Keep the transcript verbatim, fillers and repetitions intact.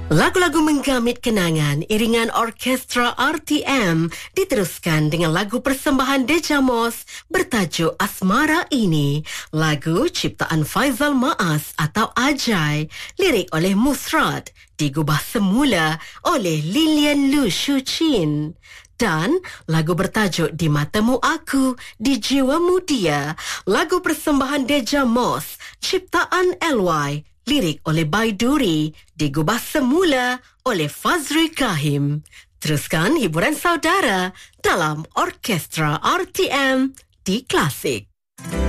Lagu-lagu menggamit kenangan iringan orkestra R T M diteruskan dengan lagu persembahan Deja Moss bertajuk Asmara Ini. Lagu ciptaan Faizal Maas atau Ajai, lirik oleh Musrat, digubah semula oleh Lilian Lu Shuqin. Dan lagu bertajuk Di Matamu Aku, Di Jiwamu Dia, lagu persembahan Deja Moss ciptaan L Y, lirik oleh Baiduri, digubah semula oleh Fazri Kahim. Teruskan hiburan saudara dalam Orkestra R T M di Klasik.